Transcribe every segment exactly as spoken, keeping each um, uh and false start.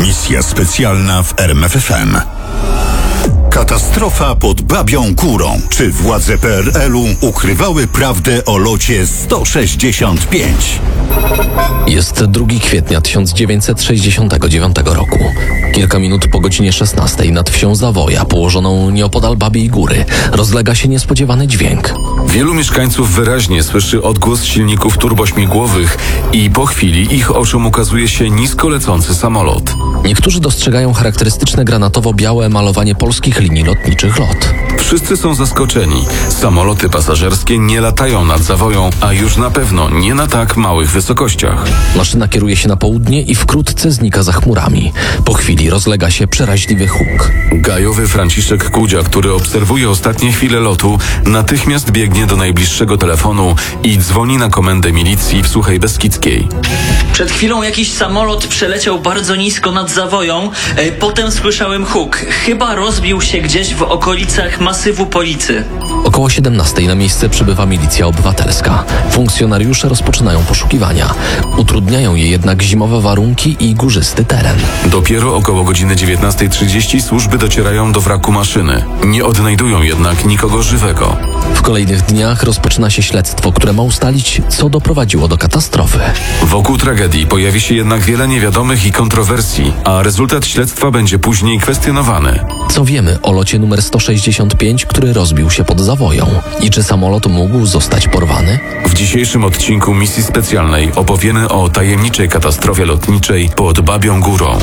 Misja specjalna w R M F F M. Katastrofa pod Babią Górą. Czy władze P R L-u ukrywały prawdę o locie sto sześćdziesiąt pięć? Jest drugiego kwietnia tysiąc dziewięćset sześćdziesiątego dziewiątego roku. Kilka minut po godzinie szesnastej nad wsią Zawoja, położoną nieopodal Babiej Góry, rozlega się niespodziewany dźwięk. Wielu mieszkańców wyraźnie słyszy odgłos silników turbośmigłowych i po chwili ich oczom ukazuje się nisko lecący samolot. Niektórzy dostrzegają charakterystyczne granatowo-białe malowanie polskich linii lotniczych LOT. Wszyscy są zaskoczeni. Samoloty pasażerskie nie latają nad Zawoją, a już na pewno nie na tak małych wysokościach. Maszyna kieruje się na południe i wkrótce znika za chmurami. Po chwili rozlega się przeraźliwy huk. Gajowy Franciszek Kudzia, który obserwuje ostatnie chwile lotu, natychmiast biegnie do najbliższego telefonu i dzwoni na komendę milicji w Suchej Beskidzkiej. Przed chwilą jakiś samolot przeleciał bardzo nisko nad Zawoją, e, potem słyszałem huk. Chyba rozbił się gdzieś w okolicach masywu Policy. Około siedemnastej na miejsce przybywa milicja obywatelska. Funkcjonariusze rozpoczynają poszukiwania. Utrudniają je jednak zimowe warunki i górzysty teren. Dopiero około godziny dziewiętnastej trzydzieści służby docierają do wraku maszyny. Nie odnajdują jednak nikogo żywego. W kolejnych dniach rozpoczyna się śledztwo, które ma ustalić, co doprowadziło do katastrofy. Wokół tragedii pojawi się jednak wiele niewiadomych i kontrowersji, a rezultat śledztwa będzie później kwestionowany. Co wiemy o locie numer sto sześćdziesiąt pięć, który rozbił się pod Zawoją? I czy samolot mógł zostać porwany? W dzisiejszym odcinku misji specjalnej opowiemy o tajemniczej katastrofie lotniczej pod Babią Górą.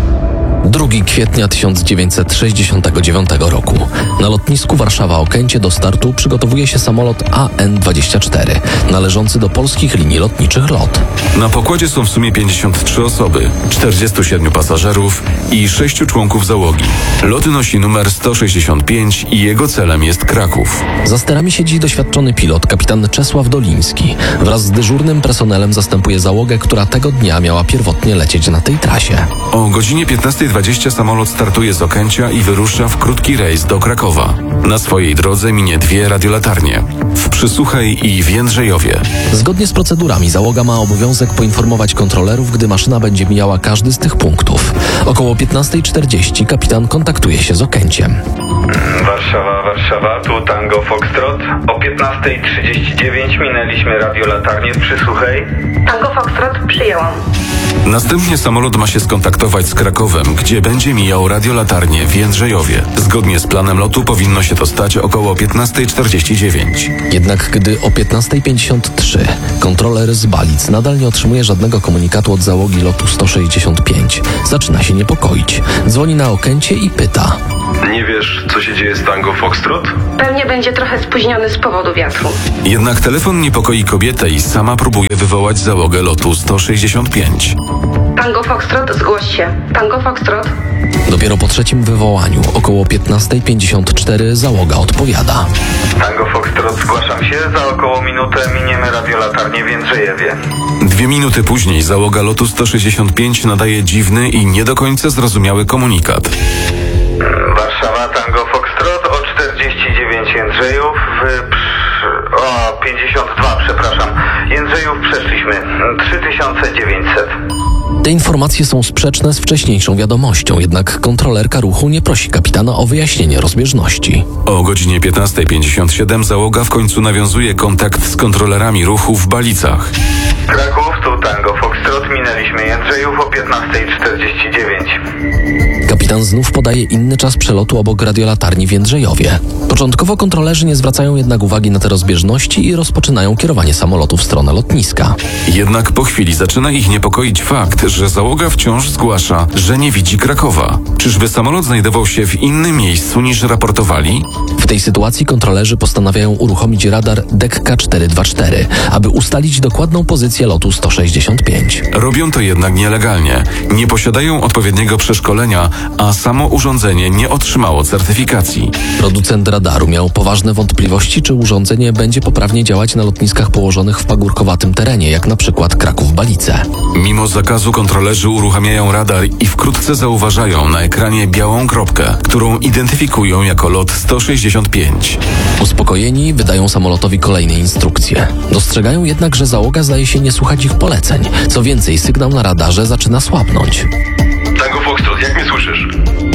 drugiego kwietnia tysiąc dziewięćset sześćdziesiątego dziewiątego roku. Na lotnisku Warszawa-Okęcie do startu przygotowuje się samolot A N dwadzieścia cztery, należący do polskich linii lotniczych LOT. Na pokładzie są w sumie pięćdziesiąt trzy osoby, czterdziestu siedmiu pasażerów i sześciu członków załogi. Lot nosi numer sto sześćdziesiąt pięć i jego celem jest Kraków. Za sterami siedzi doświadczony pilot, kapitan Czesław Doliński. Wraz z dyżurnym personelem zastępuje załogę, która tego dnia miała pierwotnie lecieć na tej trasie. O godzinie piętnastej dwadzieścia samolot startuje z Okęcia i wyrusza w krótki rejs do Krakowa. Na swojej drodze minie dwie radiolatarnie w Przysuchej i w Jędrzejowie. Zgodnie z procedurami załoga ma obowiązek poinformować kontrolerów, gdy maszyna będzie mijała każdy z tych punktów. Około piętnastej czterdzieści kapitan kontaktuje się z Okęciem. Warszawa, Warszawa, tu Tango Foxtrot. O piętnastej trzydzieści dziewięć minęliśmy radiolatarnię w Przysuchej. Tango Foxtrot, przyjęłam. Następnie samolot ma się skontaktować z Krakowem, gdzie będzie mijał radiolatarnię w Jędrzejowie. Zgodnie z planem lotu powinno się to stać około piętnastej czterdzieści dziewięć. Jednak gdy o piętnastej pięćdziesiąt trzy kontroler z Balic nadal nie otrzymuje żadnego komunikatu od załogi lotu sto sześćdziesiąt pięć, zaczyna się niepokoić. Dzwoni na Okęcie i pyta. Nie wiesz, co się dzieje z Tango Foxtrot? Pewnie będzie trochę spóźniony z powodu wiatru. Jednak telefon niepokoi kobietę i sama próbuje wywołać załogę lotu sto sześćdziesiąt pięć. Tango Foxtrot, zgłoś się. Tango Foxtrot. Dopiero po trzecim wywołaniu, około piętnastej pięćdziesiąt cztery, załoga odpowiada. Tango Foxtrot, zgłaszam się. Za około minutę miniemy radiolatarnię w Jędrzejewie. Dwie minuty później załoga lotu sto sześćdziesiąt pięć nadaje dziwny i nie do końca zrozumiały komunikat. Warszawa, Tango Foxtrot, o czterdzieści dziewięć Jędrzejów, w... o pięćdziesiąt dwa, przepraszam. Jędrzejów przeszliśmy. trzy tysiące dziewięćset. Te informacje są sprzeczne z wcześniejszą wiadomością, jednak kontrolerka ruchu nie prosi kapitana o wyjaśnienie rozbieżności. O godzinie piętnastej pięćdziesiąt siedem załoga w końcu nawiązuje kontakt z kontrolerami ruchu w Balicach. Kraków, tu Tango Foxtrot, minęliśmy Jędrzejów o piętnastej czterdzieści dziewięć. Kapitan znów podaje inny czas przelotu obok radiolatarni w Jędrzejowie. Początkowo kontrolerzy nie zwracają jednak uwagi na te rozbieżności i rozpoczynają kierowanie samolotu w stronę lotniska. Jednak po chwili zaczyna ich niepokoić fakt, że załoga wciąż zgłasza, że nie widzi Krakowa. Czyżby samolot znajdował się w innym miejscu niż raportowali? W tej sytuacji kontrolerzy postanawiają uruchomić radar D E C K czterysta dwadzieścia cztery, aby ustalić dokładną pozycję lotu sto sześćdziesiąt pięć. Robią to jednak nielegalnie. Nie posiadają odpowiedniego przeszkolenia, a samo urządzenie nie otrzymało certyfikacji. Producent radaru miał poważne wątpliwości, czy urządzenie będzie poprawnie działać na lotniskach położonych w pagórkowatym terenie, jak na przykład Kraków-Balice. Mimo zakazu kontrolerzy uruchamiają radar i wkrótce zauważają na ekranie białą kropkę, którą identyfikują jako lot sto sześćdziesiąt pięć. Uspokojeni wydają samolotowi kolejne instrukcje. Dostrzegają jednak, że załoga zdaje się nie słuchać ich poleceń. Co więcej, sygnał na radarze zaczyna słabnąć. Tango słyszysz?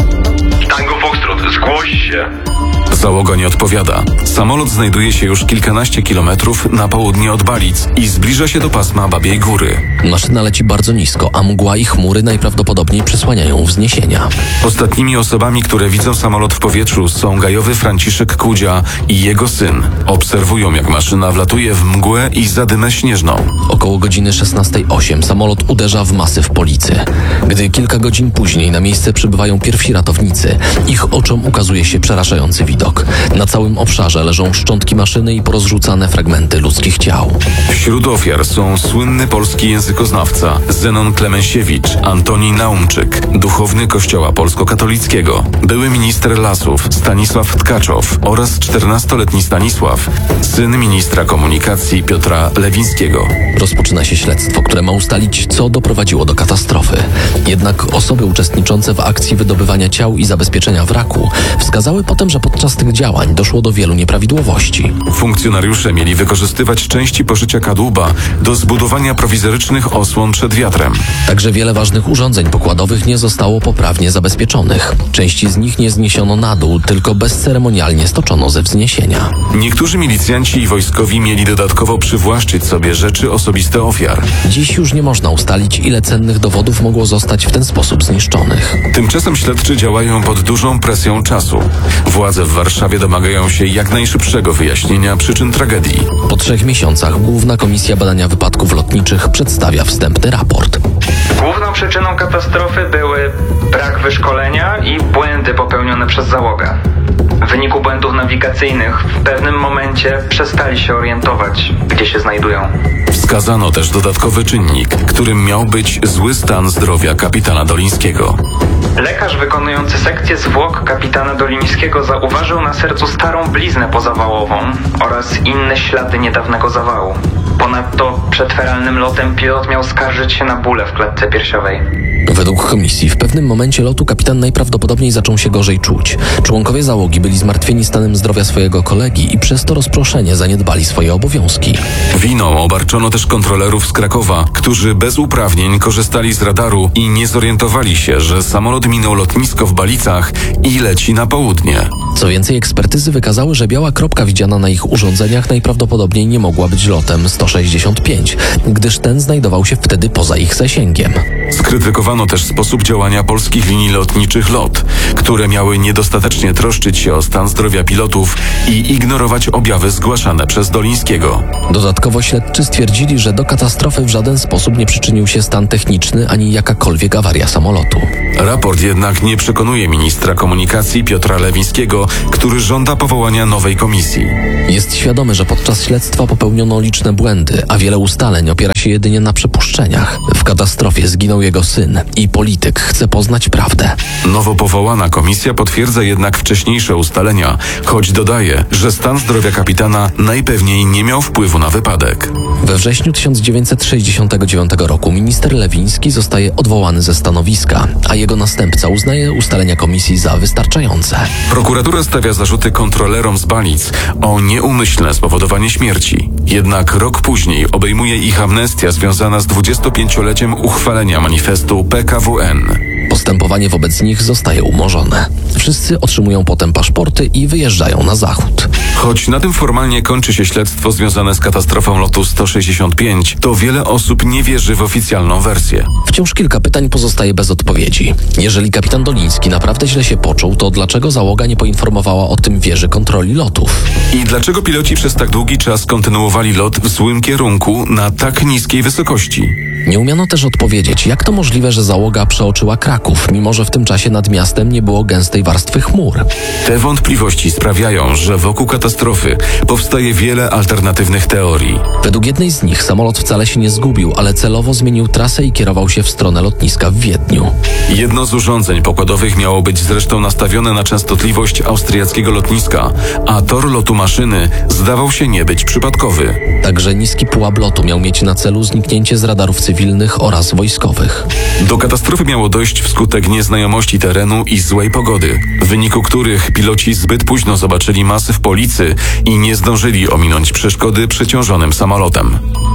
Tango Foxtrot, zgłoś się. Załoga nie odpowiada. Samolot znajduje się już kilkanaście kilometrów na południe od Balic i zbliża się do pasma Babiej Góry. Maszyna leci bardzo nisko, a mgła i chmury najprawdopodobniej przysłaniają wzniesienia. Ostatnimi osobami, które widzą samolot w powietrzu, są gajowy Franciszek Kudzia i jego syn. Obserwują, jak maszyna wlatuje w mgłę i zadymę śnieżną. Około godziny szesnastej osiem samolot uderza w masyw Policy. Gdy kilka godzin później na miejsce przybywają pierwsi ratownicy, ich oczom ukazuje się przerażający widok. Na całym obszarze leżą szczątki maszyny i porozrzucane fragmenty ludzkich ciał. Wśród ofiar są słynny polski językoznawca Zenon Klemensiewicz, Antoni Naumczyk, duchowny Kościoła Polsko-Katolickiego, były minister lasów Stanisław Tkaczow oraz czternastoletni Stanisław, syn ministra komunikacji Piotra Lewińskiego. Rozpoczyna się śledztwo, które ma ustalić, co doprowadziło do katastrofy. Jednak osoby uczestniczące w akcji wydobywania ciał i zabezpieczenia wraku wskazały potem, że podczas tych działań doszło do wielu nieprawidłowości. Funkcjonariusze mieli wykorzystywać części poszycia kadłuba do zbudowania prowizorycznych osłon przed wiatrem. Także wiele ważnych urządzeń pokładowych nie zostało poprawnie zabezpieczonych. Części z nich nie zniesiono na dół, tylko bezceremonialnie stoczono ze wzniesienia. Niektórzy milicjanci i wojskowi mieli dodatkowo przywłaszczyć sobie rzeczy osobiste ofiar. Dziś już nie można ustalić, ile cennych dowodów mogło zostać w ten sposób zniszczonych. Tymczasem śledczy działają pod dużą presją czasu. Władze w Warszawie domagają się jak najszybszego wyjaśnienia przyczyn tragedii. Po trzech miesiącach Główna Komisja Badania Wypadków Lotniczych przedstawia wstępny raport. Główną przyczyną katastrofy były brak wyszkolenia i błędy popełnione przez załogę. W wyniku błędów nawigacyjnych w pewnym momencie przestali się orientować, gdzie się znajdują. Wskazano też dodatkowy czynnik, którym miał być zły stan zdrowia kapitana Dolińskiego. Lekarz wykonujący sekcję zwłok kapitana Dolińskiego zauważył na sercu starą bliznę pozawałową oraz inne ślady niedawnego zawału. Ponadto przed feralnym lotem pilot miał skarżyć się na bóle w klatce piersiowej. Według komisji w pewnym momencie lotu kapitan najprawdopodobniej zaczął się gorzej czuć. Członkowie załogi byli zmartwieni stanem zdrowia swojego kolegi i przez to rozproszenie zaniedbali swoje obowiązki. Winą obarczono też kontrolerów z Krakowa, którzy bez uprawnień korzystali z radaru i nie zorientowali się, że samolot minął lotnisko w Balicach i leci na południe. Co więcej, ekspertyzy wykazały, że biała kropka widziana na ich urządzeniach najprawdopodobniej nie mogła być lotem sto sześćdziesiąt pięć, gdyż ten znajdował się wtedy poza ich zasięgiem. Skrytykowano też sposób działania polskich linii lotniczych LOT, które miały niedostatecznie troszczyć się o stan zdrowia pilotów i ignorować objawy zgłaszane przez Dolińskiego. Dodatkowo śledczy stwierdzili, że do katastrofy w żaden sposób nie przyczynił się stan techniczny ani jakakolwiek awaria samolotu. Raport jednak nie przekonuje ministra komunikacji Piotra Lewińskiego, który żąda powołania nowej komisji. Jest świadomy, że podczas śledztwa popełniono liczne błędy, a wiele ustaleń opiera się jedynie na przypuszczeniach. W katastrofie zginął jego syn i polityk chce poznać prawdę. Nowo powołana komisja potwierdza jednak wcześniejsze ustalenia, choć dodaje, że stan zdrowia kapitana najpewniej nie miał wpływu na wypadek. We wrześniu tysiąc dziewięćset sześćdziesiątego dziewiątego roku minister Lewiński zostaje odwołany ze stanowiska, a jego następca uznaje ustalenia komisji za wystarczające. Prokuratura stawia zarzuty kontrolerom z Balic o nieumyślne spowodowanie śmierci. Jednak rok później obejmuje ich amnestia związana z dwudziestopięcioleciem uchwalenia manifestu P K W N. Postępowanie wobec nich zostaje umorzone. Wszyscy otrzymują potem paszporty i wyjeżdżają na zachód. Choć na tym formalnie kończy się śledztwo związane z katastrofą lotu sto sześćdziesiąt pięć, to wiele osób nie wierzy w oficjalną wersję. Wciąż kilka pytań pozostaje bez odpowiedzi. Jeżeli kapitan Doliński naprawdę źle się poczuł, to dlaczego załoga nie poinformowała o tym wieży kontroli lotów? I dlaczego piloci przez tak długi czas kontynuowali lot w złym kierunku na tak niskiej wysokości? Nie umiano też odpowiedzieć, jak to możliwe, że załoga przeoczyła Kraków, mimo że w tym czasie nad miastem nie było gęstej warstwy chmur. Te wątpliwości sprawiają, że wokół katastrofy powstaje wiele alternatywnych teorii. Według jednej z nich samolot wcale się nie zgubił, ale celowo zmienił trasę i kierował się w stronę lotniska w Wiedniu. Jedno z urządzeń pokładowych miało być zresztą nastawione na częstotliwość austriackiego lotniska, a tor lotu maszyny zdawał się nie być przypadkowy. Także niski pułap lotu miał mieć na celu zniknięcie z radarów cywilnych oraz wojskowych. Do katastrofy miało dojść wskutek nieznajomości terenu i złej pogody, w wyniku których piloci zbyt późno zobaczyli masyw Policy i nie zdążyli ominąć przeszkody przeciążonym samolotem.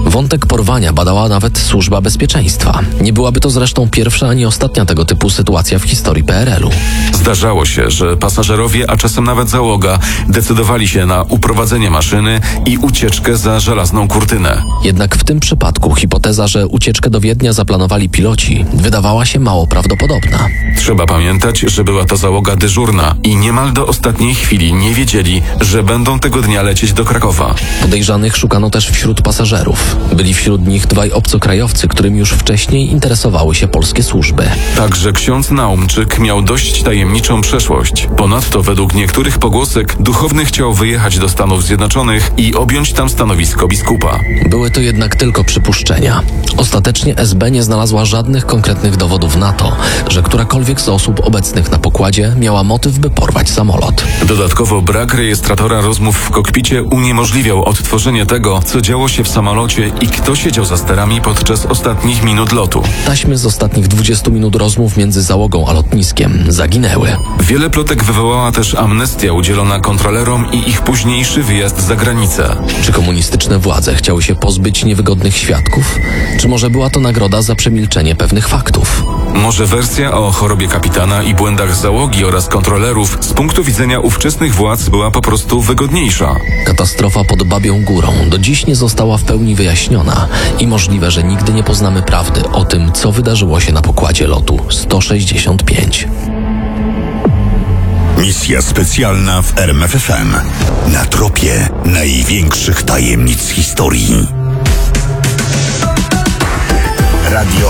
Wątek porwania badała nawet Służba Bezpieczeństwa. Nie byłaby to zresztą pierwsza ani ostatnia tego typu sytuacja w historii P R L-u. Zdarzało się, że pasażerowie, a czasem nawet załoga, decydowali się na uprowadzenie maszyny i ucieczkę za żelazną kurtynę. Jednak w tym przypadku hipoteza, że ucieczkę do Wiednia zaplanowali piloci, wydawała się mało prawdopodobna. Trzeba pamiętać, że była to załoga dyżurna i niemal do ostatniej chwili nie wiedzieli, że będą tego dnia lecieć do Krakowa. Podejrzanych szukano też wśród pasażerów. Byli wśród nich dwaj obcokrajowcy, którymi już wcześniej interesowały się polskie służby. Także ksiądz Naumczyk miał dość tajemniczą przeszłość. Ponadto według niektórych pogłosek duchowny chciał wyjechać do Stanów Zjednoczonych i objąć tam stanowisko biskupa. Były to jednak tylko przypuszczenia. Ostatecznie S B nie znalazła żadnych konkretnych dowodów na to, że którakolwiek z osób obecnych na pokładzie miała motyw, by porwać samolot. Dodatkowo brak rejestratora rozmów w kokpicie uniemożliwiał odtworzenie tego, co działo się w samolocie i kto siedział za sterami podczas ostatnich minut lotu. Taśmy z ostatnich dwudziestu minut rozmów między załogą a lotniskiem zaginęły. Wiele plotek wywołała też amnestia udzielona kontrolerom i ich późniejszy wyjazd za granicę. Czy komunistyczne władze chciały się pozbyć niewygodnych świadków? Czy może była to nagroda za przemilczenie pewnych faktów? Może wersja o chorobie kapitana i błędach załogi oraz kontrolerów z punktu widzenia ówczesnych władz była po prostu wygodniejsza. Katastrofa pod Babią Górą do dziś nie została w pełni wyjaśniona i możliwe, że nigdy nie poznamy prawdy o tym, co wydarzyło się na pokładzie lotu sto sześćdziesiąt pięć. Misja specjalna w R M F F M. Na tropie największych tajemnic historii. Radio